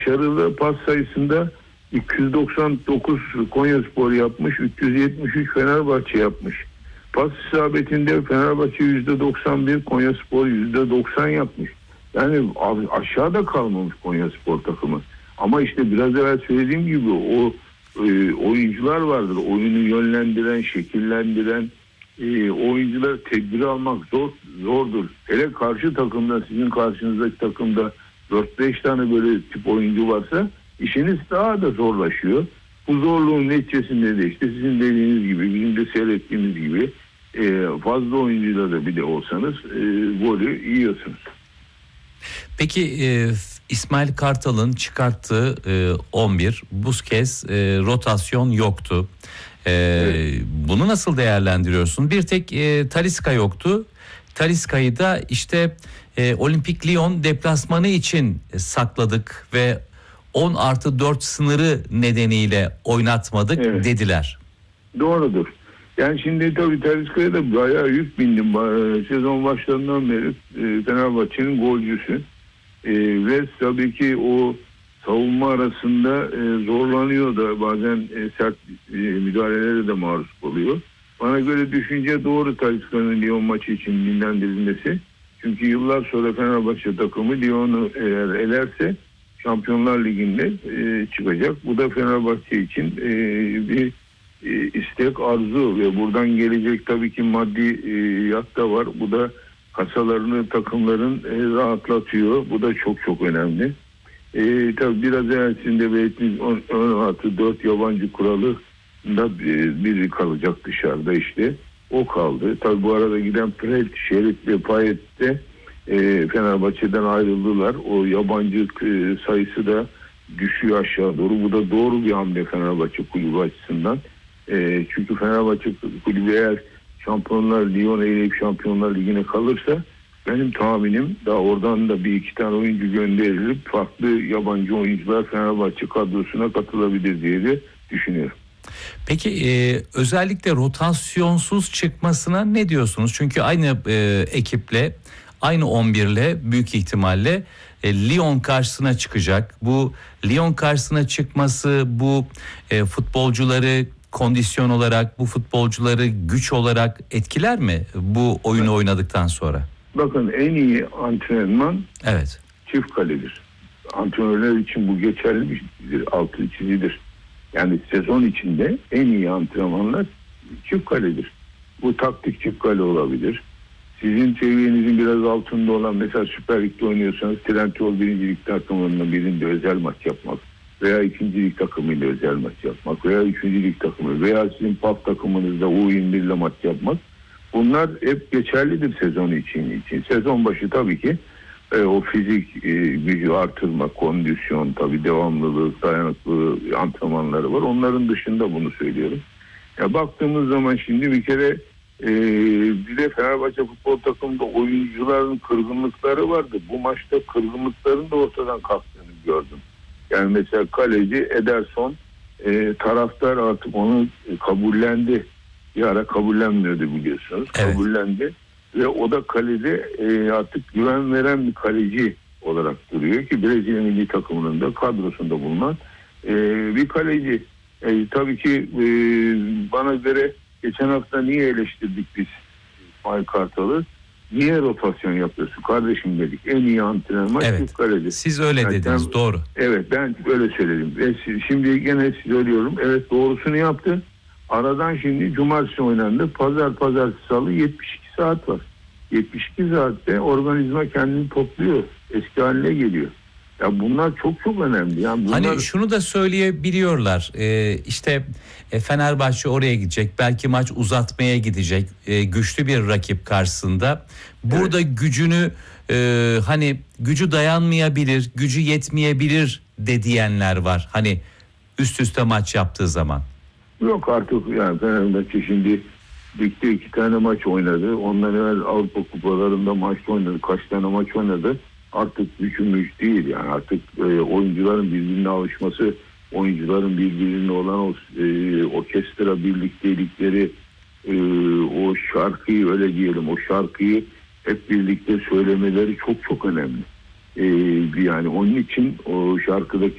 başarılı pas sayısında 299 Konyaspor yapmış, 373 Fenerbahçe yapmış. Pas isabetinde Fenerbahçe %91, Konyaspor %90 yapmış. Yani aşağıda kalmamış Konyaspor takımı. Ama işte biraz evvel söylediğim gibi o oyuncular vardır. Oyunu yönlendiren, şekillendiren oyuncular, tedbir almak zordur. Hele karşı takımda, sizin karşınızdaki takımda 4-5 tane böyle tip oyuncu varsa işiniz daha da zorlaşıyor. Bu zorluğun neticesinde de işte sizin dediğiniz gibi, bizim de seyrettiğimiz gibi fazla oyuncuyla da bir de olsanız golü yiyorsunuz. Peki İsmail Kartal'ın çıkarttığı 11 bu kez rotasyon yoktu. Evet. Bunu nasıl değerlendiriyorsun? Bir tek Talisca yoktu. Talisca'yı da işte Olimpik Lyon deplasmanı için sakladık ve 10+4 sınırı nedeniyle oynatmadık dediler. Doğrudur. Yani şimdi tabii Talisca'ya da bayağı yük bindim. Sezon başlarından beri Fenerbahçe'nin golcüsü. Ve tabii ki o savunma arasında zorlanıyor da bazen sert müdahalelere de maruz oluyor. Bana göre düşünce doğru Talisca'nın Lyon maçı için dinlendirilmesi. Çünkü yıllar sonra Fenerbahçe takımı Lyon'u eğer elerse Şampiyonlar Ligi'nde çıkacak. Bu da Fenerbahçe için bir istek, arzu ve buradan gelecek tabii ki maddi yat da var. Bu da kasalarını takımların rahatlatıyor. Bu da çok çok önemli. Tabii biraz evvel sizin de belirttiğiniz 16-4 yabancı kuralı da biri kalacak dışarıda işte. O kaldı. Tabii bu arada giden Fred, Şerit ve Payet de Fenerbahçe'den ayrıldılar. O yabancı sayısı da düşüyor aşağı doğru. Bu da doğru bir hamle Fenerbahçe kulübü açısından. Çünkü Fenerbahçe kulübü eğer Şampiyonlar Lyon'a eleyip Şampiyonlar Ligi'ne kalırsa benim tahminim daha oradan da bir iki tane oyuncu gönderilip farklı yabancı oyuncular Fenerbahçe kadrosuna katılabilir diye de düşünüyorum. Peki özellikle rotasyonsuz çıkmasına ne diyorsunuz? Çünkü aynı ekiple, aynı 11'le büyük ihtimalle Lyon karşısına çıkacak. Bu Lyon karşısına çıkması bu futbolcuları kondisyon olarak, bu futbolcuları güç olarak etkiler mi bu oyunu oynadıktan sonra? Bakın en iyi antrenman çift kaledir. Antrenörler için bu geçerli bir altı çizidir. Yani sezon içinde en iyi antrenmanlar çift kaledir. Bu taktik çift kale olabilir. Sizin seviyenizin biraz altında olan mesela Süper Lig'de oynuyorsanız Trendyol 1. Lig takımlarının birinde özel maç yapmak veya 2. Lig takımıyla özel maç yapmak veya 3. Lig takımı veya sizin PAF takımınızda U21 ile maç yapmak. Bunlar hep geçerlidir sezon için. Sezon başı tabii ki o fizik gücü artırmak, kondisyon, tabii devamlılık, dayanıklı antrenmanları var. Onların dışında bunu söylüyorum. Ya baktığımız zaman şimdi bir kere bir de Fenerbahçe futbol takımında oyuncuların kırgınlıkları vardı. Bu maçta kırgınlıkların da ortadan kalktığını gördüm. Yani mesela kaleci Ederson taraftar artık onu kabullendi. Bir ara kabullenmiyordu biliyorsunuz. Evet. Kabullendi. Ve o da kalede artık güven veren bir kaleci olarak duruyor ki Brezilya milli takımının da kadrosunda bulunan bir kaleci. Tabii ki bana göre geçen hafta niye eleştirdik biz İsmail Kartal'ı? Niye rotasyon yapıyorsun kardeşim dedik. En iyi antrenman çift kaleci. Siz öyle dediniz, doğru. Evet, ben öyle söyledim. Şimdi gene söylüyorum. Evet, doğrusunu yaptı. Aradan şimdi cumartesi oynandı. Pazartesi, salı 72 saat var. 72 saatte organizma kendini topluyor. Eski haline geliyor. Ya bunlar çok çok önemli. Yani bunlar... Hani şunu da söyleyebiliyorlar. İşte Fenerbahçe oraya gidecek. Belki maç uzatmaya gidecek. Güçlü bir rakip karşısında. Burada gücünü hani gücü dayanmayabilir, gücü yetmeyebilir de diyenler var. Hani üst üste maç yaptığı zaman. Yok artık yani Fenerbahçe şimdi ligde 2 tane maç oynadı. Ondan evvel Avrupa kupalarında maç oynadı. Kaç tane maç oynadı. Artık güç değil yani artık oyuncuların birbirine alışması, oyuncuların birbirine olan o orkestra birliktelikleri, o şarkıyı öyle diyelim, o şarkıyı hep birlikte söylemeleri çok çok önemli. Yani onun için o şarkıdaki